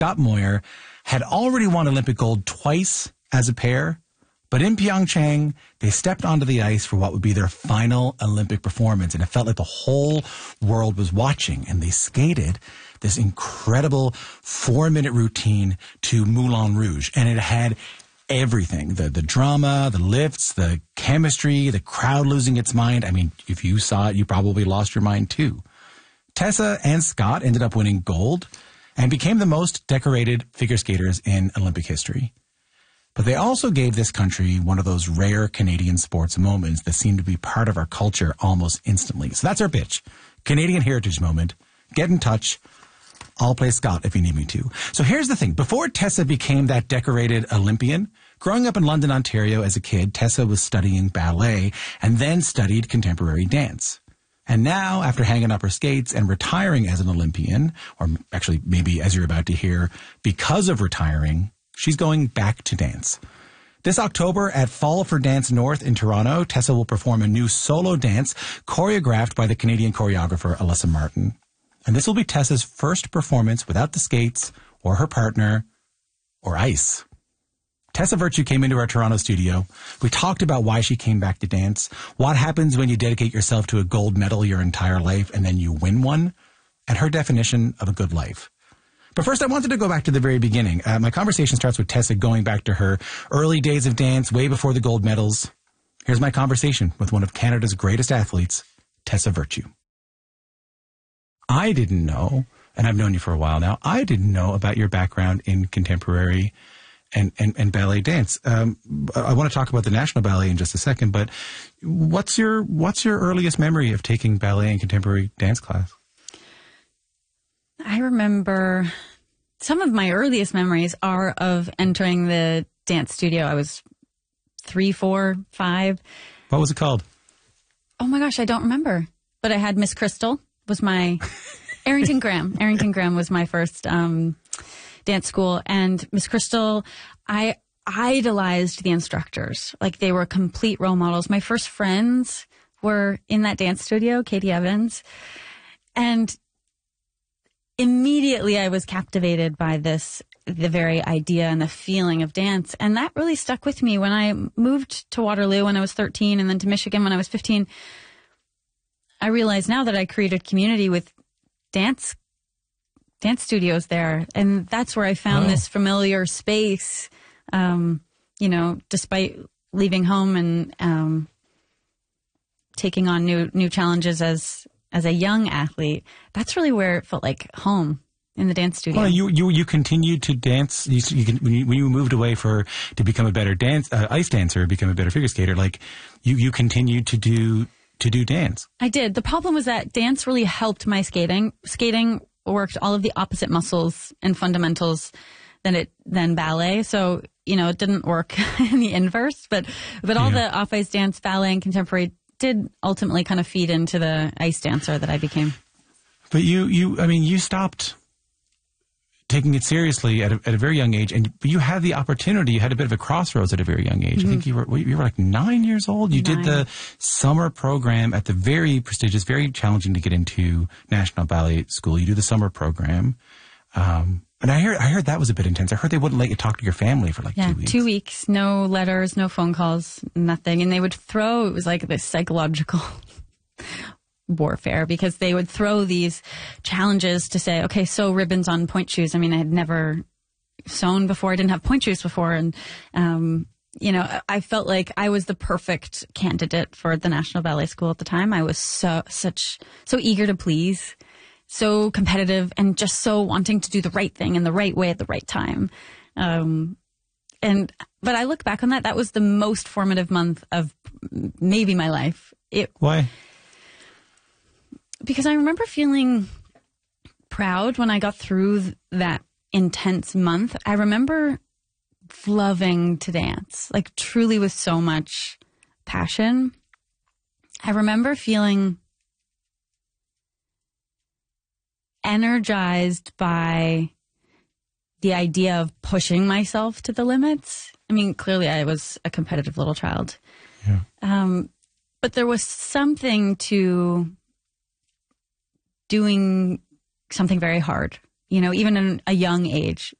Scott Moir had already won Olympic gold twice as a pair, but in Pyeongchang, they stepped onto the ice for what would be their final Olympic performance, and it felt like the whole world was watching, and they skated this incredible 4-minute routine to Moulin Rouge, and it had everything, the drama, the lifts, the chemistry, the crowd losing its mind. I mean, if you saw it, you probably lost your mind too. Tessa and Scott ended up winning gold and became the most decorated figure skaters in Olympic history. But they also gave this country one of those rare Canadian sports moments that seem to be part of our culture almost instantly. So that's our pitch. Canadian Heritage Moment. Get in touch. I'll play Scott if you need me to. So here's the thing. Before Tessa became that decorated Olympian, growing up in London, Ontario as a kid, Tessa was studying ballet and then studied contemporary dance. And now, after hanging up her skates and retiring as an Olympian, or actually maybe as you're about to hear, because of retiring, she's going back to dance. This October at Fall for Dance North in Toronto, Tessa will perform a new solo dance choreographed by the Canadian choreographer Alyssa Martin. And this will be Tessa's first performance without the skates or her partner or ice. Tessa Virtue came into our Toronto studio. We talked about why she came back to dance, what happens when you dedicate yourself to a gold medal your entire life and then you win one, and her definition of a good life. But first, I wanted to go back to the very beginning. My conversation starts with Tessa going back to her early days of dance, way before the gold medals. Here's my conversation with one of Canada's greatest athletes, Tessa Virtue. I didn't know, and I've known you for a while now, I didn't know about your background in contemporary and ballet dance. I want to talk about the National Ballet in just a second, but what's your earliest memory of taking ballet and contemporary dance class? I remember some of my earliest memories are of entering the dance studio. I was 3, 4, 5. What was it called? Oh my gosh, I don't remember. But I had Miss Crystal was my Arrington Graham. Arrington Graham was my first dance school. And Miss Crystal, I idolized the instructors. Like, they were complete role models. My first friends were in that dance studio, Katie Evans. And immediately I was captivated by the very idea and the feeling of dance. And that really stuck with me when I moved to Waterloo when I was 13 and then to Michigan when I was 15. I realize now that I created community with dance studios there. And that's where I found this familiar space, despite leaving home and taking on new challenges as a young athlete. That's really where it felt like home, in the dance studio. Well, you continued to dance. When you moved away to become a better ice dancer, become a better figure skater. Like you continued to do dance. I did. The problem was that dance really helped my skating. Skating worked all of the opposite muscles and fundamentals than ballet. So, it didn't work in the inverse, but all the off-ice dance, ballet, and contemporary did ultimately kind of feed into the ice dancer that I became. But you stopped taking it seriously at a very young age, and you had the opportunity. You had a bit of a crossroads at a very young age. Mm-hmm. I think you were like 9 years old. You did the summer program at the very prestigious, very challenging to get into National Ballet School. You do the summer program, and I heard that was a bit intense. I heard they wouldn't let you talk to your family for 2 weeks. 2 weeks, no letters, no phone calls, nothing, and they would throw. It was like this psychological warfare, because they would throw these challenges to say, okay, sew ribbons on point shoes. I mean, I had never sewn before. I didn't have point shoes before. And, I felt like I was the perfect candidate for the National Ballet School at the time. I was so eager to please, so competitive, and just so wanting to do the right thing in the right way at the right time. But I look back on that. That was the most formative month of maybe my life. Why? Because I remember feeling proud when I got through that intense month. I remember loving to dance, like truly with so much passion. I remember feeling energized by the idea of pushing myself to the limits. I mean, clearly I was a competitive little child. Yeah. But there was something to doing something very hard, you know, even in a young age,